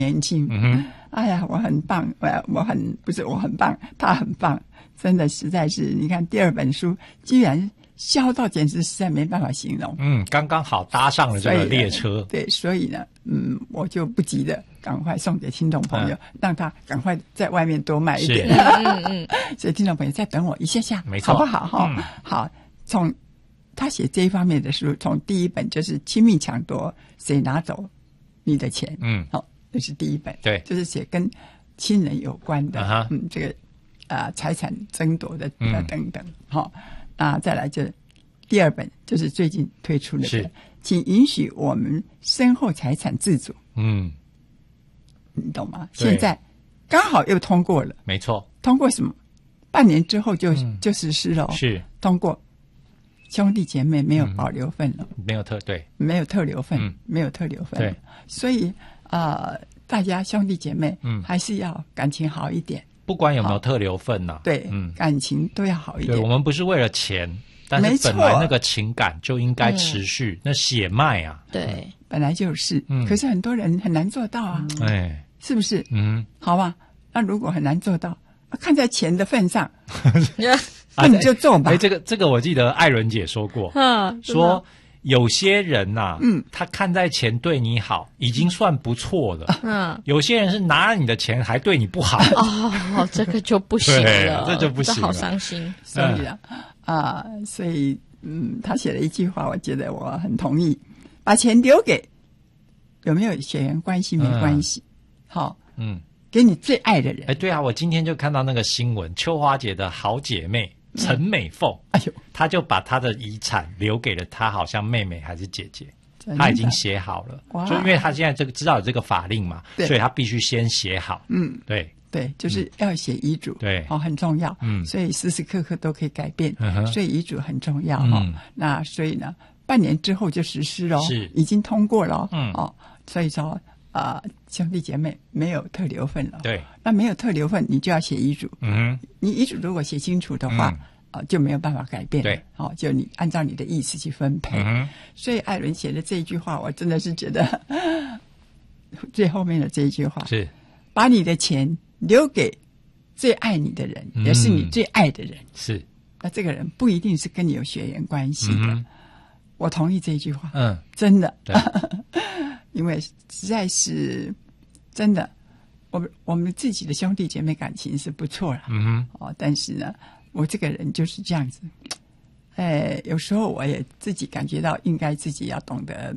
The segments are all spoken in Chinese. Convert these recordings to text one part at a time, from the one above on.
年轻。哎呀，我很棒，我很棒，他很棒，真的实在是，你看第二本书居然销到简直实在没办法形容。 刚刚好搭上了这个列车。 对，所以呢，我就不急的赶快送给听众朋友，让他赶快在外面多卖一点。所以听众朋友再等我一下下， 没错， 好不好？好，从他写这一方面的书，从第一本就是亲密抢夺，谁拿走你的钱？这是第一本， 对， 就是写跟亲人有关的，这个财产争夺的等等，再来就第二本就是最近推出的，是请允许我们身后财产自主。你懂吗？现在刚好又通过了， 没错， 通过什么？半年之后就实施了， 是通过兄弟姐妹没有保留份了， 没有特留份， 没有特留份， 对， 所以大家兄弟姐妹还是要感情好一点， 不管有没有特留份呐， 对，感情都要好一点。 对，我们不是为了钱，但是本来那个情感就应该持续，那血脉啊， 对， 本来就是，可是很多人很难做到啊，是不是？好吧，那如果很难做到，看在钱的份上，那你就做吧。 这个我记得艾伦姐说过，说有些人呐，他看在钱对你好，已经算不错了。有些人是拿了你的钱还对你不好， 这个就不行了， 这就不行了， 好伤心。 所以他写了一句话，我觉得我很同意，把钱留给有没有血缘关系没关系，给你最爱的人。 对啊，我今天就看到那个新闻，秋花姐的好姐妹陈美凤，她就把她的遗产留给了她好像妹妹还是姐姐，她已经写好了，就因为她现在知道有这个法令嘛，所以她必须先写好。 对，就是要写遗嘱， 对， 很重要。所以时时刻刻都可以改变，所以遗嘱很重要。那所以呢，半年之后就实施了， 是已经通过了。所以说兄弟姐妹没有特留份了。 对， 那没有特留份，你就要写遗嘱。你遗嘱如果写清楚的话，就没有办法改变。 对， 就你按照你的意思去分配。所以艾伦写的这一句话，我真的是觉得最后面的这一句话是把你的钱留给最爱你的人，也是你最爱的人。 是， 那这个人不一定是跟你有血缘关系的。我同意这一句话。真的。因为实在是真的，我们自己的兄弟姐妹感情是不错了。但是呢，我这个人就是这样子。有时候我也自己感觉到，应该自己要懂得，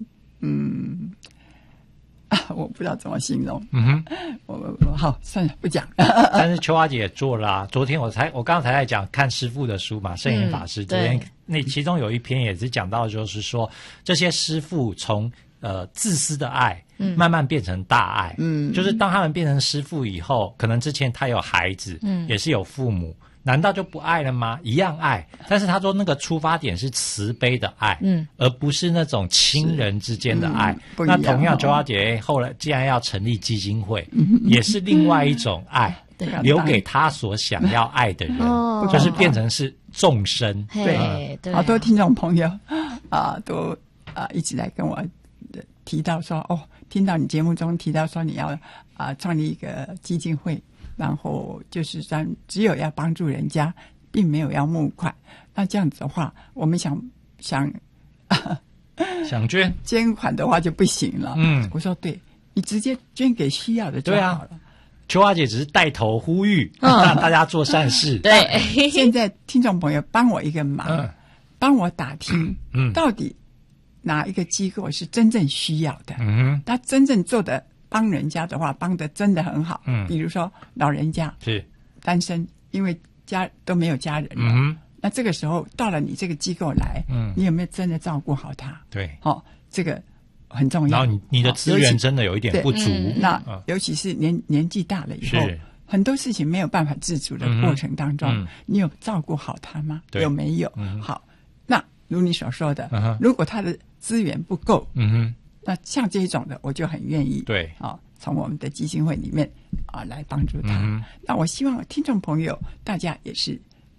我不知道怎么形容。我好算了，不讲。 但是秋花姐也做了昨天我刚才在讲看师父的书嘛，圣严法师昨天那其中有一篇也是讲到，就是说这些师父从自私的爱慢慢变成大爱。就是当他们变成师父以后，可能之前他有孩子，也是有父母，难道就不爱了吗？一样爱，但是他说那个出发点是慈悲的爱，而不是那种亲人之间的爱。那同样周阿姐后来既然要成立基金会，也是另外一种爱，留给他所想要爱的人，就是变成是众生。 对，好多听众朋友都一直来跟我提到说，听到你节目中提到说你要创立一个基金会，然后就是只有要帮助人家，并没有要募款。那这样子的话，我们想捐款的话就不行了。我说对，你直接捐给需要的就好了。 秋花姐只是带头呼吁，让大家做善事。 对， 现在听众朋友帮我一个忙，帮我打听，到底哪一个机构是真正需要的？他真正做的帮人家的话，帮的真的很好。比如说老人家是单身，因为家都没有家人了。那这个时候到了你这个机构来，你有没有真的照顾好他？ 对， 这个很重要。 然后你的资源真的有一点不足。 那尤其是年纪大了以后，很多事情没有办法自主的过程当中，你有照顾好他吗？有没有？好，那如你所说的，如果他的资源不够，那像这种的，我就很愿意从我们的基金会里面来帮助他。那我希望听众朋友大家也是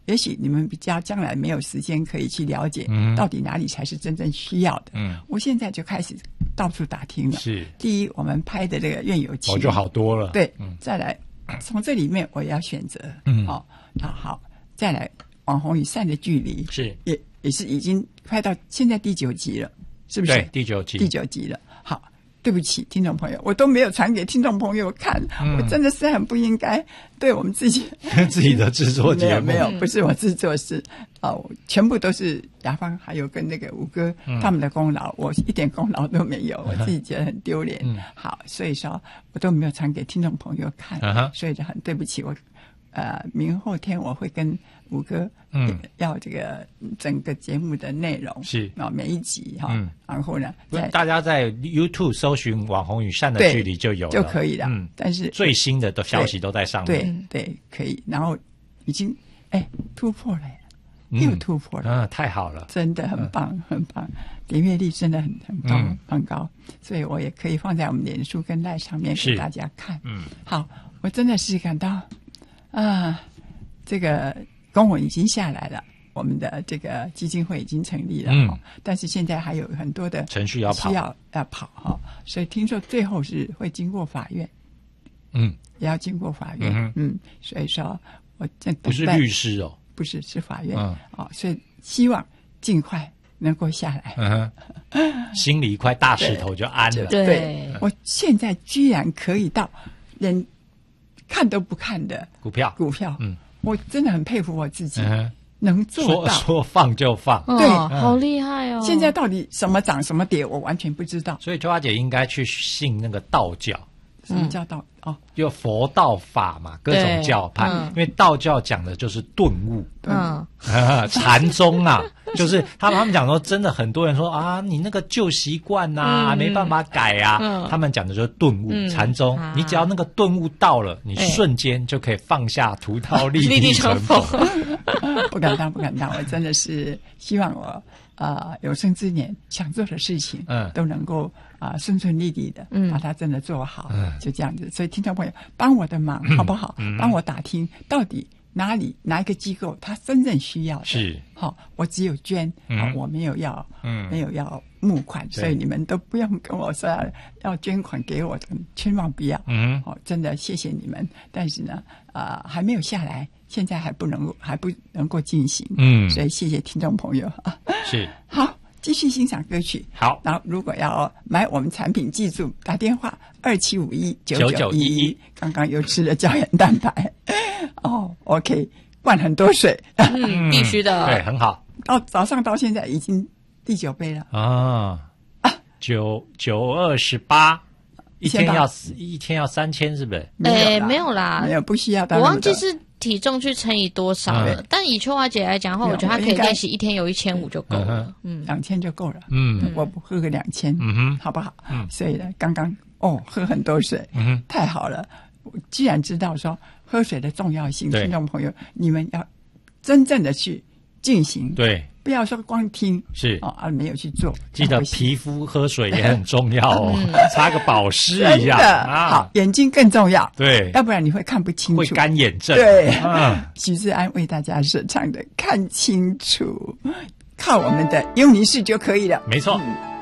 也许你们比较将来没有时间可以去了解到底哪里才是真正需要的。我现在就开始到处打听了。 是， 第一，我们拍的这个院有期就好多了。 对，再来从这里面我也要选择。好，再来网红与善的距离是也是已经拍到现在第9集了，是不是？ 对，第9集了。好。对不起，听众朋友，我都没有传给听众朋友看，我真的是很不应该对我们自己自己的制作节目没有，不是我制作，是全部都是雅芳还有跟那个吴哥他们的功劳，我一点功劳都没有，我自己觉得很丢脸。好，所以说我都没有传给听众朋友看，所以就很对不起我。明后天我会跟吴哥要这个整个节目的内容是每一集然后呢， 大家在 YouTube 搜寻网红与善的距离就有了就可以了。但是最新的消息都在上面。 对，可以。然后已经突破了，又突破了， 太好了， 真的很棒，很棒，点阅率真的很高，很高。所以我也可以放在我们脸书跟赖上面给大家看。好，我真的是感到。这个公文已经下来了，我们的这个基金会已经成立了，但是现在还有很多的程序要跑，所以听说最后是会经过法院，也要经过法院，所以说我不是律师哦， 不是法院，所以希望尽快能够下来， 心里一块大石头就安了。 对，我现在居然可以到连看都不看的股票，我真的很佩服我自己，能做到说放就放， 对， 好厉害哦！ 现在到底什么涨什么跌，我完全不知道。 所以秋华姐应该去信那个道教。 什么叫道？ 就佛道法嘛，各种教派。因为道教讲的就是顿悟，禅宗啊，就是他们讲说，真的很多人说啊，你那个旧习惯呐，没办法改啊。他们讲的就是顿悟，禅宗，你只要那个顿悟到了，你瞬间就可以放下屠刀，立地成佛。 不敢当，我真的是希望我有生之年想做的事情，都能够顺顺利利的把它真的做好，就这样子。所以听众朋友帮我的忙好不好？帮我打听到底哪一个机构他真正需要的， 是好，我只有捐，我没有要募款，所以你们都不用跟我说要捐款给我，千万不要。真的谢谢你们，但是呢还没有下来，现在还不能够进行，所以谢谢听众朋友。 是好，继续欣赏歌曲。 好， 然后如果要买我们产品，记住打电话27519911。刚刚又吃了胶原蛋白，OK， 灌很多水， 必须的， 对，很好。 到早上到现在已经第9杯了 928，一天要3000，是不是？ 没有啦， 没有，不需要。 我忘记是体重去乘以多少了。但以秋华姐来讲的话，我觉得她可以练习一天有1500就够了 ，2000就够了。我喝个2000，好不好？所以呢，刚刚喝很多水，太好了。我既然知道说喝水的重要性，听众朋友，你们要真正的去进行， 对， 不要说光听， 是没有去做。 记得皮肤喝水也很重要哦，擦个保湿一下。 好，眼睛更重要， 对， 要不然你会看不清楚， 会干眼症。 对，许志安为大家所唱的《看清楚》，靠我们的用力士就可以了。 没错。